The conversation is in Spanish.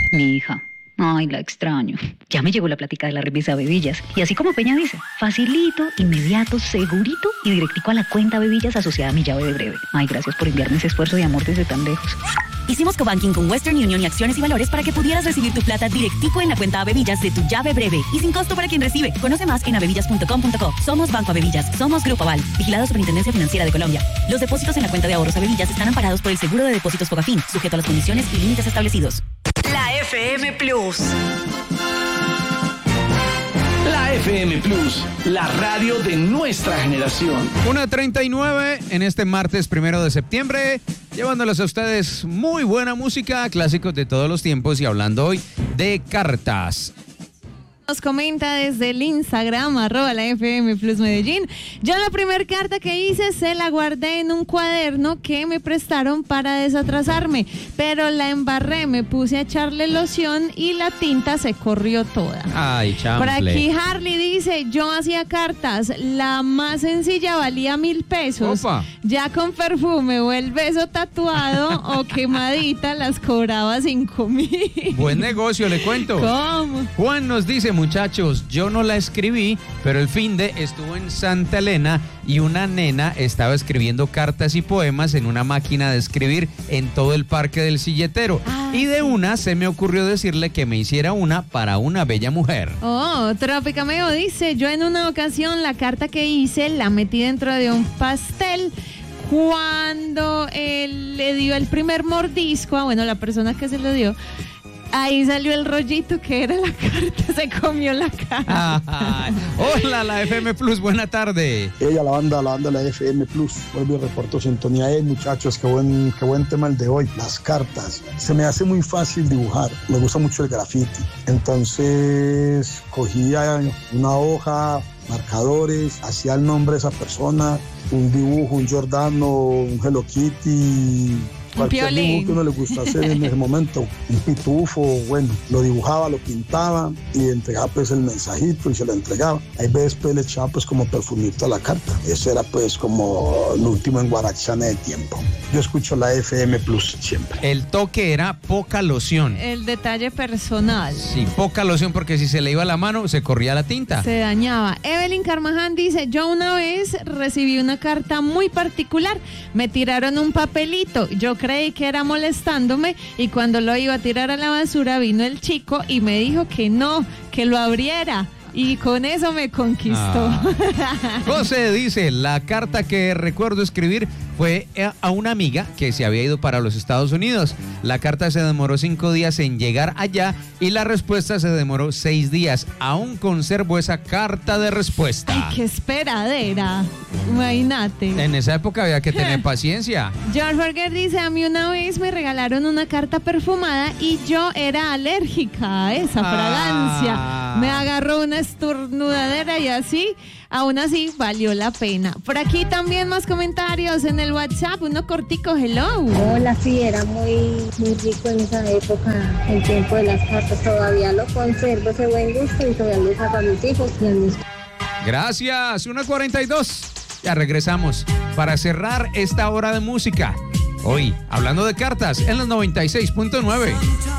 Mi hija. Ay, la extraño. Ya me llegó la plática de la remesa Bevillas. Y así como Peña dice, facilito, inmediato, segurito y directico a la cuenta Bevillas asociada a mi llave de breve. Ay, gracias por enviarme ese esfuerzo de amor desde tan lejos. Hicimos cobanking con Western Union y Acciones y Valores para que pudieras recibir tu plata directico en la cuenta Bevillas de tu llave breve y sin costo para quien recibe. Conoce más en abevillas.com.co. Somos Banco Abevillas. Somos Grupo Aval. Vigilado Superintendencia Financiera de Colombia. Los depósitos en la cuenta de ahorros Abevillas están amparados por el Seguro de Depósitos Fogafín, sujeto a las condiciones y límites establecidos. La FM Plus. La FM Plus, la radio de nuestra generación. 1:39 en este martes 1 de septiembre, llevándoles a ustedes muy buena música, clásicos de todos los tiempos y hablando hoy de cartas. Nos comenta desde el Instagram, @la FM Plus Medellín. Yo la primera carta que hice se la guardé en un cuaderno que me prestaron para desatrasarme, pero la embarré, me puse a echarle loción y la tinta se corrió toda. Ay, chamble. Por aquí Harley dice, yo hacía cartas, la más sencilla valía 1,000 pesos. Opa. Ya con perfume o el beso tatuado o quemadita las cobraba 5,000. Buen negocio, le cuento. ¿Cómo? Juan nos dice, muchachos, yo no la escribí, pero el finde estuvo en Santa Elena y una nena estaba escribiendo cartas y poemas en una máquina de escribir en todo el Parque del Silletero. Y de una se me ocurrió decirle que me hiciera una para una bella mujer. Oh, Tropicameo dice, yo en una ocasión la carta que hice la metí dentro de un pastel. Cuando él le dio el primer mordisco, la persona que se lo dio, ahí salió el rollito que era la carta, se comió la carta. Hola, la FM Plus, buena tarde. La banda de la FM Plus, vuelvo y reporto sintonía. Muchachos, qué buen tema el de hoy, las cartas. Se me hace muy fácil dibujar, me gusta mucho el graffiti. Entonces cogía una hoja, marcadores, hacía el nombre de esa persona, un dibujo, un Giordano, un Hello Kitty, cualquier dibujo que uno le gusta hacer en ese momento, un pitufo, lo dibujaba, lo pintaba y entregaba pues el mensajito y se lo entregaba. Ahí después le echaba pues como perfumito a la carta. Eso era pues como el último en Guarachana de tiempo. Yo escucho la FM Plus siempre. El toque era poca loción. El detalle personal. Sí, poca loción porque si se le iba la mano se corría la tinta. Se dañaba. Evelyn Carmaján dice, yo una vez recibí una carta muy particular, me tiraron un papelito, yo creí que era molestándome y cuando lo iba a tirar a la basura vino el chico y me dijo que no, que lo abriera. Y con eso me conquistó. José dice, la carta que recuerdo escribir fue a una amiga que se había ido para los Estados Unidos. La carta se demoró 5 días en llegar allá y la respuesta se demoró 6 días. Aún conservo esa carta de respuesta. Ay, qué esperadera. Imagínate. En esa época había que tener paciencia. George Berger dice, a mí una vez me regalaron una carta perfumada y yo era alérgica a esa fragancia. Me agarró una estornudadera y aún así valió la pena. Por aquí también más comentarios en el WhatsApp, uno cortico, hello. Hola, sí, era muy rico en esa época, el tiempo de las cartas, todavía lo conservo ese buen gusto y todavía lo saco a mis hijos y a mis... Gracias, 1:42. Ya regresamos para cerrar esta hora de música. Hoy, hablando de cartas en los 96.9.